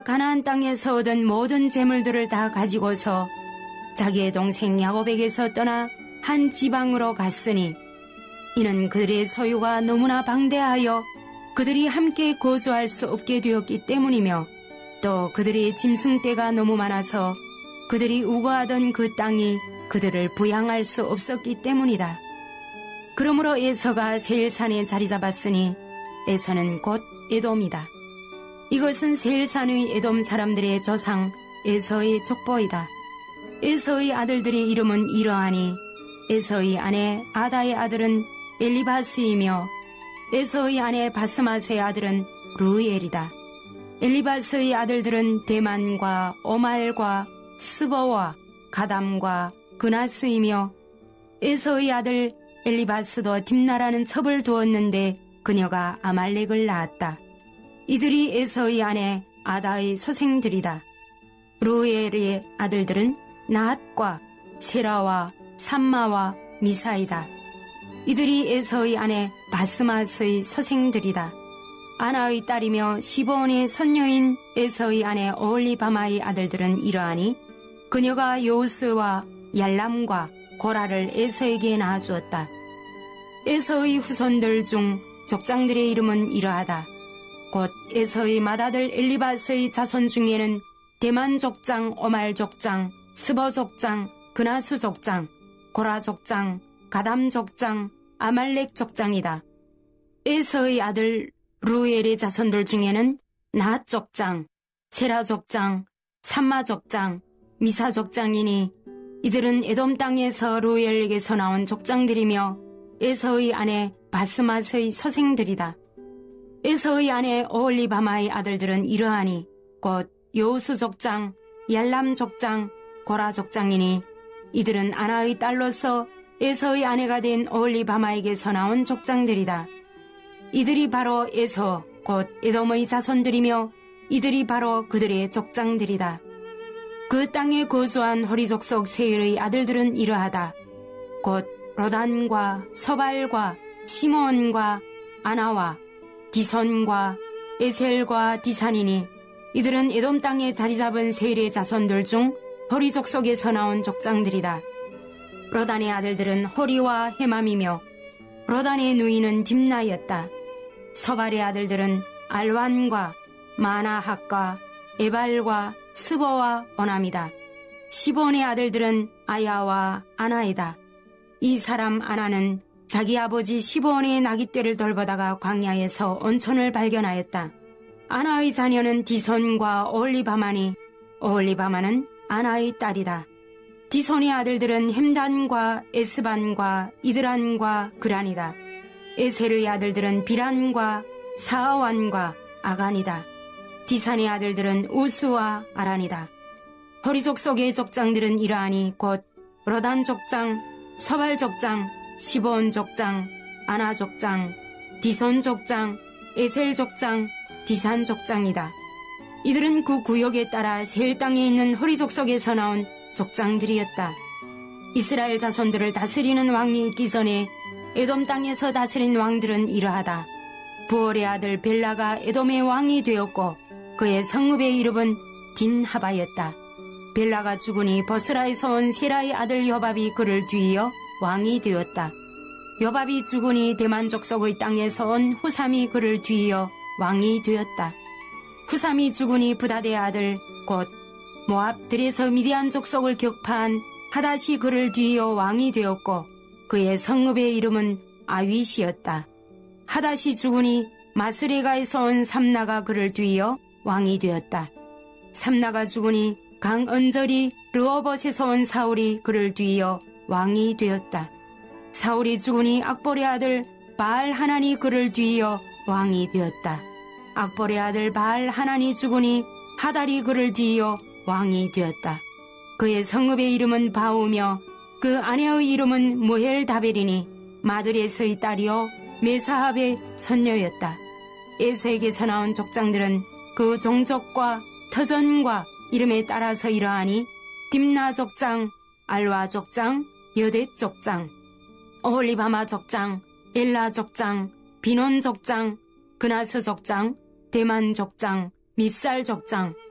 가나안 땅에서 얻은 모든 재물들을 다 가지고서 자기의 동생 야곱에게서 떠나 한 지방으로 갔으니 이는 그들의 소유가 너무나 방대하여 그들이 함께 거주할 수 없게 되었기 때문이며 또 그들의 짐승떼가 너무 많아서 그들이 우거하던 그 땅이 그들을 부양할 수 없었기 때문이다. 그러므로 에서가 세일산에 자리 잡았으니 에서는 곧 에돔이다. 이것은 세일산의 에돔 사람들의 조상 에서의 족보이다. 에서의 아들들의 이름은 이러하니 에서의 아내 아다의 아들은 엘리바스이며 에서의 아내 바스맛의 아들은 루엘이다. 엘리바스의 아들들은 대만과 오말과 스버와 가담과 그나스이며 에서의 아들 엘리바스도 딥나라는 첩을 두었는데 그녀가 아말렉을 낳았다. 이들이 에서의 아내 아다의 소생들이다. 루엘의 아들들은 나핫과 세라와 삼마와 미사이다. 이들이 에서의 아내 바스맛의 소생들이다. 아나의 딸이며 시브온의 손녀인 에서의 아내 오홀리바마의 아들들은 이러하니 그녀가 요스와 얄람과 고라를 에서에게 낳아주었다. 에서의 후손들 중 족장들의 이름은 이러하다. 곧 에서의 맏아들 엘리바스의 자손 중에는 대만 족장, 오말 족장, 스버 족장, 그나수 족장, 고라 족장, 가담 족장, 아말렉 족장이다. 에서의 아들 루엘의 자손들 중에는 나핫 족장, 세라 족장, 삼마 족장, 미사 족장이니 이들은 에돔 땅에서 루엘에게서 나온 족장들이며 에서의 아내 바스맛의 소생들이다. 에서의 아내 오홀리바마의 아들들은 이러하니 곧 요수 족장, 얄람 족장, 고라 족장이니 이들은 아나의 딸로서 에서의 아내가 된 오홀리바마에게서 나온 족장들이다. 이들이 바로 에서 곧 에돔의 자손들이며 이들이 바로 그들의 족장들이다. 그 땅에 거주한 호리족 속 세일의 아들들은 이러하다. 곧 로단과 소발과 시몬과 아나와 디손과 에셀과 디산이니 이들은 에돔 땅에 자리 잡은 세일의 자손들 중 호리족 속에서 나온 족장들이다. 로단의 아들들은 호리와 헤맘이며 로단의 누이는 딥나였다. 소발의 아들들은 알완과 마나핫과 에발과 스보와 오남이다. 시본의 아들들은 아야와 아나이다. 이 사람 아나는 자기 아버지 시본의 나귀떼를 돌보다가 광야에서 온천을 발견하였다. 아나의 자녀는 디손과 오홀리바마니 오홀리바마는 아나의 딸이다. 디손의 아들들은 햄단과 에스반과 이드란과 그란이다. 에셀의 아들들은 비란과 사아완과 아간이다. 디산의 아들들은 우스와 아란이다. 호리족 속의 족장들은 이러하니 곧 로단 족장, 소발 족장, 시본 족장, 아나 족장, 디손 족장, 에셀 족장, 디산 족장이다. 이들은 그 구역에 따라 세일 땅에 있는 호리족 속에서 나온 족장들이었다. 이스라엘 자손들을 다스리는 왕이 있기 전에 에돔 땅에서 다스린 왕들은 이러하다. 부올의 아들 벨라가 에돔의 왕이 되었고 그의 성읍의 이름은 딘하바였다. 벨라가 죽으니 버스라에서 온 세라의 아들 여밥이 그를 뒤이어 왕이 되었다. 여밥이 죽으니 대만 족속의 땅에서 온 후삼이 그를 뒤이어 왕이 되었다. 후삼이 죽으니 부다드의 아들 곧 모압들에서 미디안 족속을 격파한 하닷이 그를 뒤이어 왕이 되었고 그의 성읍의 이름은 아윗이었다. 하닷이 죽으니 마스레가에서 온 삼나가 그를 뒤이어 왕이 되었다. 삼나가 죽으니 강 언저리 르호봇에서 온 사울이 그를 뒤이어 왕이 되었다. 사울이 죽으니 악볼의 아들 바알 하나니 그를 뒤이어 왕이 되었다. 악볼의 아들 바알 하나니 죽으니 하달이 그를 뒤이어 왕이 되었다. 그의 성읍의 이름은 바우며 그 아내의 이름은 무헬다벨이니 마들에서의 딸이요 메사합의 손녀였다. 에서에게서 나온 족장들은 그 종족과 터전과 이름에 따라서 이러하니 딥나 족장, 알와 족장, 여댓 족장, 오홀리바마 족장, 엘라 족장, 비논 족장, 그나스 족장, 대만 족장, 밉살 족장,